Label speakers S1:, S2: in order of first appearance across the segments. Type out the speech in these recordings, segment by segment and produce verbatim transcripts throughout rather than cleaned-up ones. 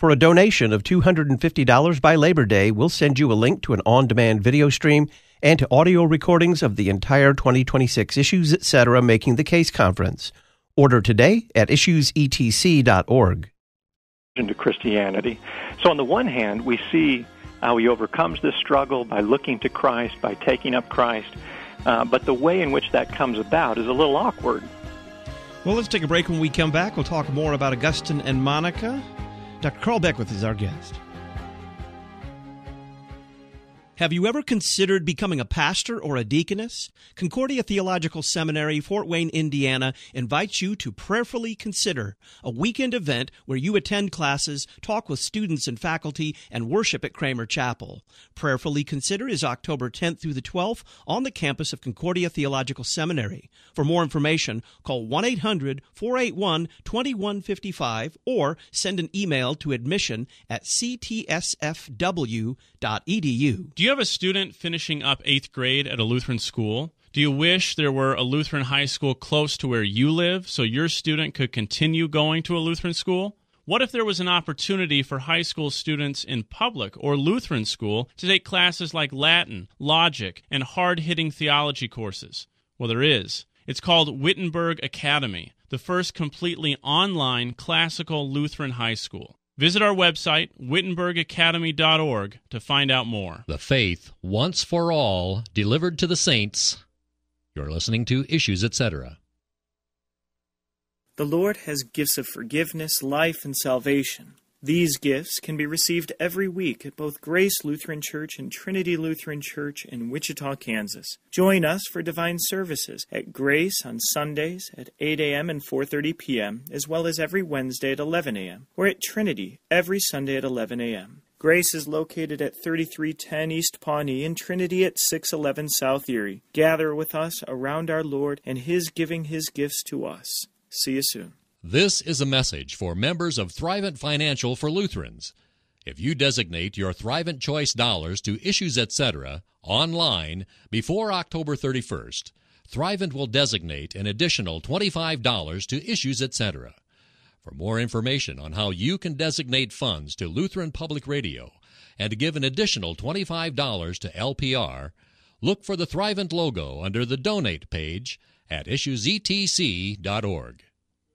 S1: For a donation of two hundred fifty dollars by Labor Day, we'll send you a link to an on-demand video stream and to audio recordings of the entire twenty twenty-six Issues Etc. Making the Case Conference. Order today at issues e t c dot org.
S2: Into Christianity. So on the one hand, we see how he overcomes this struggle by looking to Christ, by taking up Christ. Uh, but the way in which that comes about is a little awkward.
S3: Well, let's take a break. When we come back, we'll talk more about Augustine and Monica. Doctor Carl Beckwith is our guest. Have you ever considered becoming a pastor or a deaconess? Concordia Theological Seminary, Fort Wayne, Indiana, invites you to Prayerfully Consider, a weekend event where you attend classes, talk with students and faculty, and worship at Kramer Chapel. Prayerfully Consider is October tenth through the twelfth on the campus of Concordia Theological Seminary. For more information, call one eight hundred, four eight one, two one five five or send an email to admission at c t s f w dot e d u.
S4: Do you have a student finishing up eighth grade at a Lutheran school? Do you wish there were a Lutheran high school close to where you live so your student could continue going to a Lutheran school? What if there was an opportunity for high school students in public or Lutheran school to take classes like Latin, logic, and hard-hitting theology courses? Well, there is. It's called Wittenberg Academy, the first completely online classical Lutheran high school. Visit our website, wittenberg academy dot org, to find out more.
S5: The faith, once for all, delivered to the saints. You're listening to Issues, et cetera.
S6: The Lord has gifts of forgiveness, life, and salvation. These gifts can be received every week at both Grace Lutheran Church and Trinity Lutheran Church in Wichita, Kansas. Join us for divine services at Grace on Sundays at eight a.m. and four thirty p.m., as well as every Wednesday at eleven a.m., or at Trinity every Sunday at eleven a.m. Grace is located at thirty-three ten East Pawnee and Trinity at six eleven South Erie. Gather with us around our Lord and His giving His gifts to us. See you soon.
S5: This is a message for members of Thrivent Financial for Lutherans. If you designate your Thrivent Choice dollars to Issues, et cetera online before October thirty-first, Thrivent will designate an additional twenty-five dollars to Issues, et cetera. For more information on how you can designate funds to Lutheran Public Radio and to give an additional twenty-five dollars to L P R, look for the Thrivent logo under the Donate page at issues e t c dot org.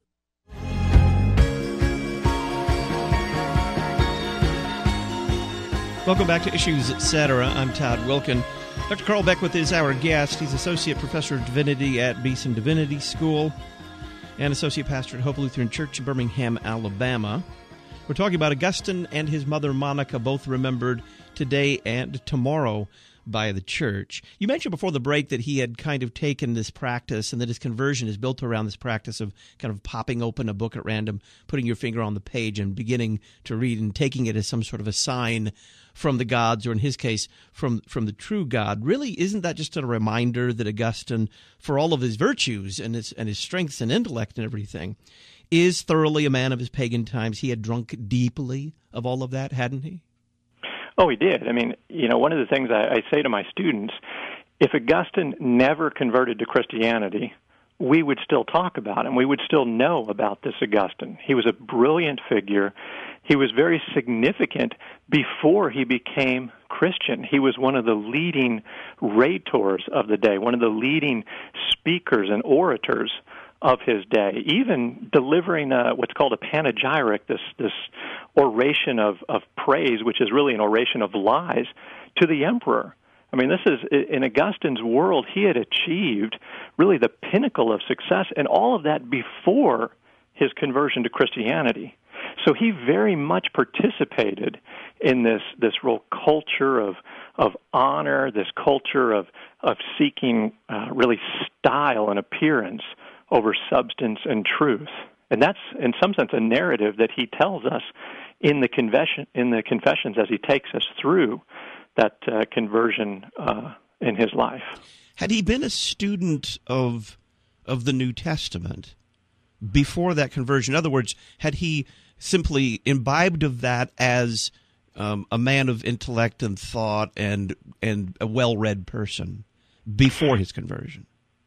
S3: Welcome back to Issues, et cetera. I'm Todd Wilkin. Doctor Carl Beckwith is our guest. He's Associate Professor of Divinity at Beeson Divinity School and Associate Pastor at Hope Lutheran Church in Birmingham, Alabama. We're talking about Augustine and his mother Monica, both remembered today and tomorrow by the church. You mentioned before the break that he had kind of taken this practice and that his conversion is built around this practice of kind of popping open a book at random, putting your finger on the page and beginning to read and taking it as some sort of a sign from the gods, or in his case, from, from the true God. Really, isn't that just a reminder that Augustine, for all of his virtues and his, and his strengths and intellect and everything, is thoroughly a man of his pagan times? He had drunk deeply of all of that, hadn't he?
S2: Oh, he did. I mean, you know, one of the things I, I say to my students, if Augustine never converted to Christianity, we would still talk about him. We would still know about this Augustine. He was a brilliant figure. He was very significant before he became Christian. He was one of the leading rhetors of the day, one of the leading speakers and orators of his day, even delivering a, what's called a panegyric, this this oration of, of praise, which is really an oration of lies, to the emperor. I mean, this is, in Augustine's world, he had achieved really the pinnacle of success, and all of that before his conversion to Christianity. So he very much participated in this this real culture of of honor, this culture of of seeking uh, really style and appearance over substance and truth. And that's, in some sense, a narrative that he tells us in the confession, in the confessions as he takes us through that uh, conversion uh, in his life.
S3: Had he been a student of of the New Testament before that conversion? In other words, had he simply imbibed of that as um, a man of intellect and thought and and a well-read person before his conversion?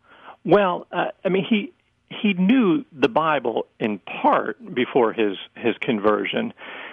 S2: Well, uh, I mean, he he knew the Bible in part before his his conversion.